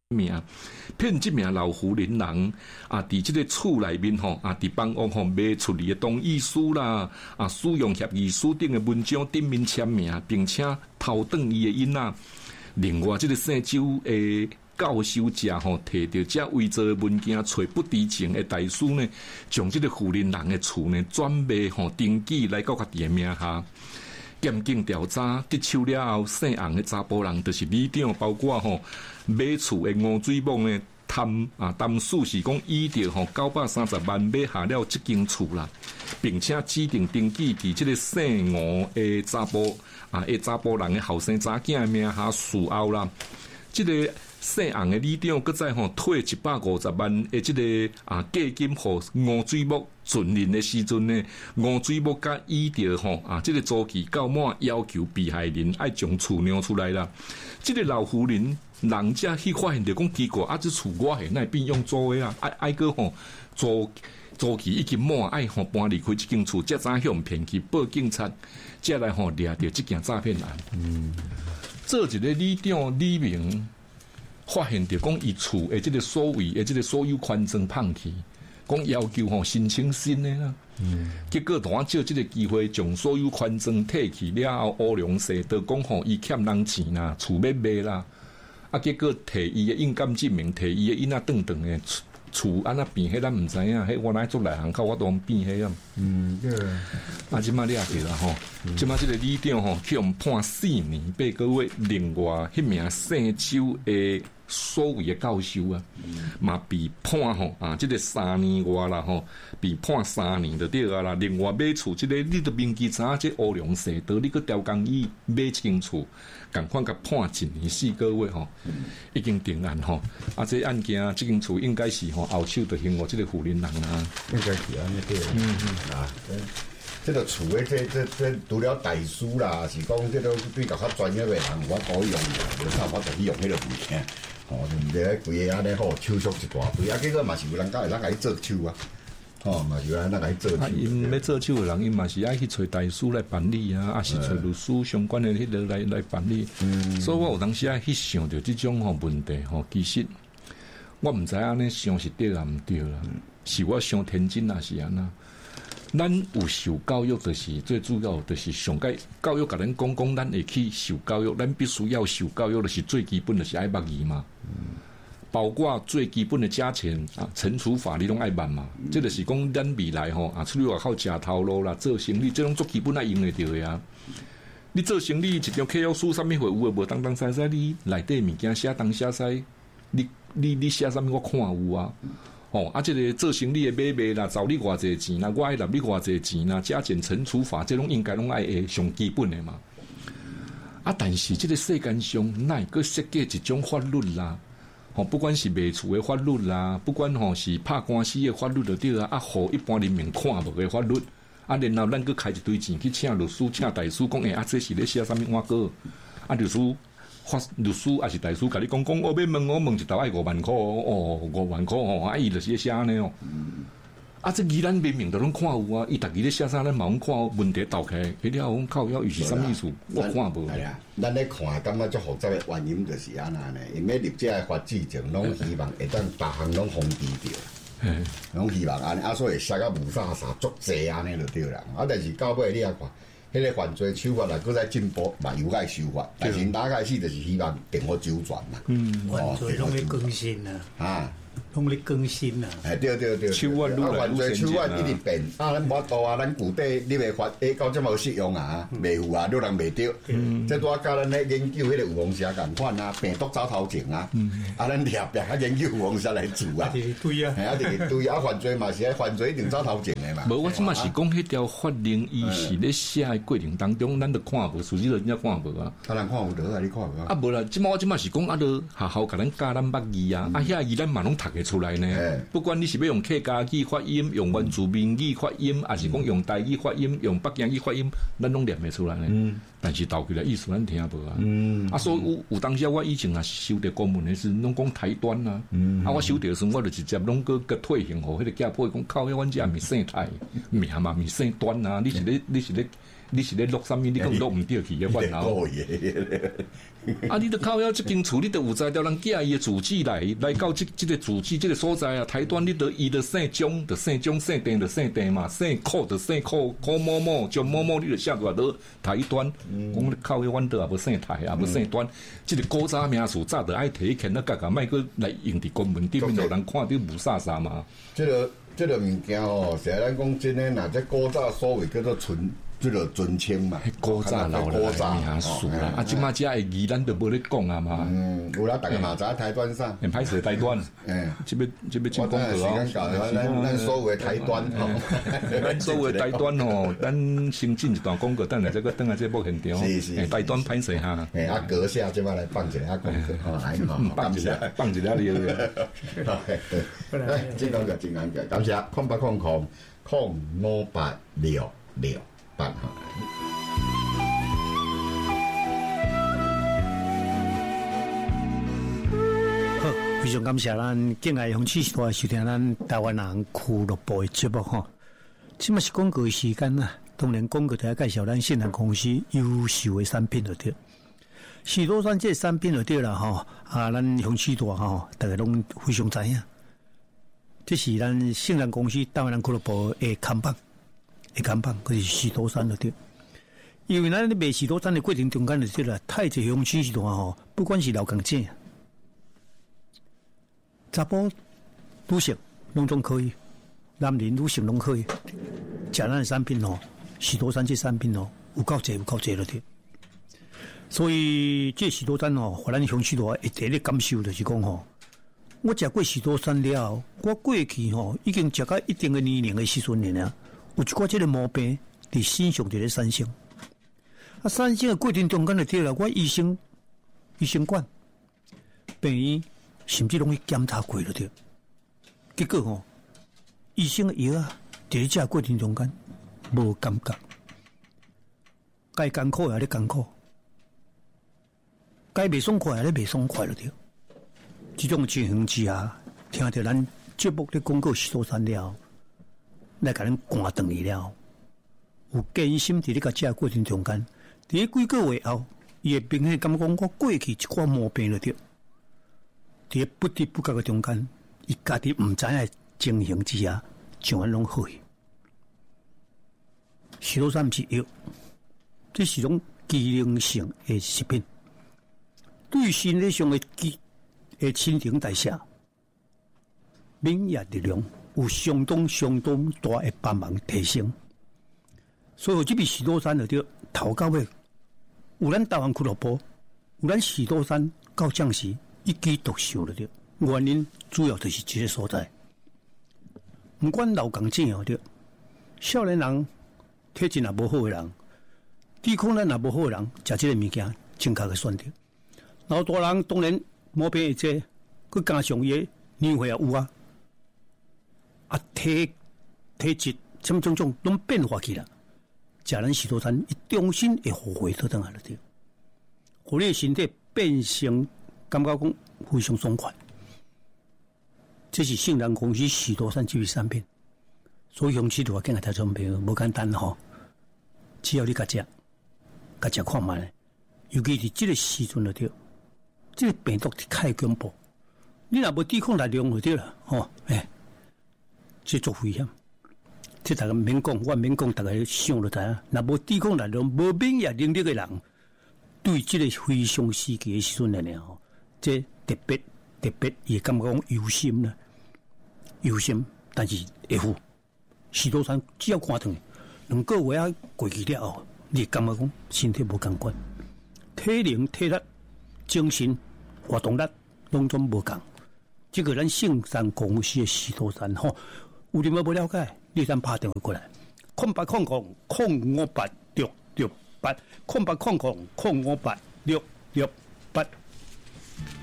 名，骗这名老妇人人啊，伫这个厝内面吼啊，伫房屋吼卖出嚟的同意书啦，啊，使用协议书等的文章顶面签名，并且偷转伊的囡仔。另外，这个姓周的教授者吼，摕到这伪造的文件，找不知情的大师呢，将这个妇人人的厝呢转卖吼登记来到家己的名下。检警调查得手了后，姓洪的查甫人就是里长，包括吼买厝的吴水某呢，担数是讲依照吼930万买下了这间厝啦，并且指定登记伫这个姓吴的查甫人的后生查囝名下事后啦，这个姓洪的里长搁再吼退150万的这个价金互吴水某。准任的时阵呢，吴水某甲依照吼这个租期到满，要求被害人爱将厝让出来啦。这个老妇人人家去发现着讲奇怪，这厝我系那变用租的啊，爱个吼租期已经满，爱吼搬离开这间厝，才早向骗去报警察，才来吼抓到这件诈骗案。做一个里长李明发现着讲伊厝的这个所谓的这个所有权证放弃。讲要求吼申请新的啦，结果同我借这个机会将所有权证摕去了后，乌龙势就讲吼伊欠人钱啦，厝要卖啦，结果摕伊的印鉴证明，摕伊的囡仔顿的厝安那变，迄咱唔知影，迄我来做内行口，我都变迄样。即马你也对啦吼，即马这个里长吼，去用判4年8个月，另外迄名姓周的。所谓的教授啊，嘛被判吼这个3年外啦吼，被判3年就对啊啦。另外买厝这个，你都明记知影这乌龙势道，你去调工艺买一间厝，共款甲判1年4个月吼，已经定案吼。这案件这间厝应该是吼后手就行我这个妇人人啊， 应该是安尼对这个厝的这除了大师啦，是讲这个比较专业的人，我可以用，无啥我就去用迄个物件。对毋对？规个安尼好，手续一大堆，结果嘛是有人甲会当甲伊做手啊，嘛是有人甲伊做手。 因要做手的人，因嘛是爱去找大师来办理啊，还是找律师相关的迄个来办理。所以我有当时爱去想着这种问题其实我毋知安尼想是对啊毋对啦，是我想天真啊是安那。咱有受教育，就是最主要，就是上届教育甲咱讲，咱会去受教育，咱必须要受教育，就是最基本的是爱捌字嘛。包括最基本的加钱惩处法你拢爱捌嘛。这就是讲咱未来出去外口食头路啦，做生意，这种最基本爱用得到的啊。你做生意一张客户书上面会有诶无当西西，你内底物件写东写西，你写啥物我看有啊。这个做生意的买卖啦，找你偌济钱啦，我爱纳你偌济钱啦，加减乘除法，这种应该拢爱会上基本的嘛。但是这个世间上，哪个设计一种法律啦？不管是卖厝的法律啦，不管是拍官司的法律就对啊，互一般人民看无的法律，然后咱去开一堆钱去请律师、请大师，讲这是咧写啥物碗糕？律师还是大师，甲你讲，我问一道爱5万块，5万块伊就是写安尼这宜咱明明都拢看有啊，伊逐日咧写啥，咱嘛拢看问题倒开，迄了我靠要是啥意思？我看无。 系啊，咱咧看感觉足复杂的原因就是安那呢，因为立这的法制证拢希望会当别项拢封闭掉，拢希望安尼所以写到无啥足济安尼就对啦。但是到尾你也看。迄个犯罪手法来，搁再进步嘛，有爱修法，但是打开始就是希望电话周转嘛。 犯罪拢咧更新啊，拢咧更新啊。 对， 手法犯罪手法一直变，咱无多啊，咱具体你袂发，到这么适用啊，袂有啊，有人袂着。这多甲咱咧研究迄个有方式共款啊，病毒走头前啊，咱掠病研究有方式来做啊。 对啊， 对啊，犯罪嘛是犯罪一定走头前的嘛。 无，我即嘛是讲迄条法令，伊是咧写的过程当中，咱都看无，实际人家看无啊。 他人看有得啊，你看无啊？ 无啦，我即嘛是讲都学校甲咱教咱捌字啊，遐字咱嘛拢读得出来呢。不管你是要用客家语发音，用原住民语发音，还是讲用台语发音，用北京语发音，咱拢念得出来呢。但是倒起来意思咱听无啊。所以有当时我以前也是收到公文的是拢讲台端啊。我收到时我就直接拢个退行互迄个家婆讲靠，阮这咪姓台，名嘛咪姓端啊。你是咧你是咧录什么？你讲录唔对去嘅烦恼。啊！你都靠要这间厝，你都有才调人寄伊的住址来到这个住址这个所在啊。台端你都伊的姓钟，就姓钟，姓丁就姓丁嘛，姓寇就姓寇，寇某某，钟某某，你就写过来到台端。讲靠要阮都也无姓台，也无姓端。这个古早名词早就爱提起那个，莫个来用伫公文顶面，让人看到无啥啥嘛。 这个物件哦，实咱讲真诶，若这古早所谓叫做纯。这个尊称嘛， 古早老来名词啦，啊，即马只个字咱都无咧讲啊嘛。 有啦，大家嘛知台端上， 很歹势台端，这边进攻个哦。咱所谓台端吼， 咱所谓台端吼，咱先进一段广告，等下这个等下这部现场，是台端歹势哈。 啊，阁下即马来放一下广告，来放一下你。 来，真感谢，感谢0800058668哈。 好，非常感谢咱敬爱风气时代收听咱台湾人俱乐部的节目哈。即嘛是广告的时间啦，当然广告就要介绍咱信任公司优秀的产品就对。许多山这产品就对啦哈，啊，咱风气大哈，大家拢非常知影。这是咱信任公司台湾人俱乐部的看板。可是许多山就对。因为咱咧卖许多山的过程中间就对啦，太济风气时代吼，不管是老港姐。查甫、女性拢总可以，男人、女性拢可以。食咱的产品哦，许多山这产品哦，有够济了对。所以这许多山哦，互咱乡许多一第一感受就是讲吼，我食过许多山了，我过去吼已经食到一定的年龄的时阵了，有一寡这个毛病伫身上就咧产生。啊，产生的过程中间就对了，我医生管病院。甚至拢去检查过了对，结果吼，医生的药啊，伫咧食过程中间无感觉，该艰苦也咧艰苦，该袂爽快也咧袂爽快了对。这种情形之下，听到咱节目咧广告许多山了，来甲咱赶断去了，有艰辛伫咧甲食过程中间，伫咧几个月后，伊会明显感觉讲我过去一寡毛病了对。在不知不觉的中间，伊家己唔知影情形之下，像安拢好去。许多山不是药，这是种机能性的食品，对身体上的新陈代谢、免疫力量有相当大的帮忙提升。所以这笔许多山就对头到尾，有咱台湾俱乐部，有咱许多山到将士。一举独秀了对，原因主要就是这个所在。不管老港姐哦对，少年人体质也无好的人，抵抗力也无好的人，食这个物件正确的选择。老大人当然毛病会多，佮加上伊年岁也有啊，体质什么种拢变化去了。食咱许多餐，伊重新会复回倒转来了对，互你身体变成。感觉讲非常爽快，这是信任公司许多山这类产品，所以用起度啊，今日台中朋友无简单吼，只要你甲食看卖，尤其是这个时阵就对，这个病毒太恐怖，你若无抵抗力量就对了吼，这足危险。这大家免讲，我免讲，大家想就知影，若无抵抗力量、无免疫能力的人，对这个非常时期的时阵来讲吼。这特别，也感觉讲忧心啦，忧心，但是会付。许多山只要看断，2个月啊过去了后，你感觉讲身体无共款，体能、体力、精神活动力拢总无共。这个咱圣山公司的许多山吼，有任何不了解，你咱打电话过来，0800058668，0800058668。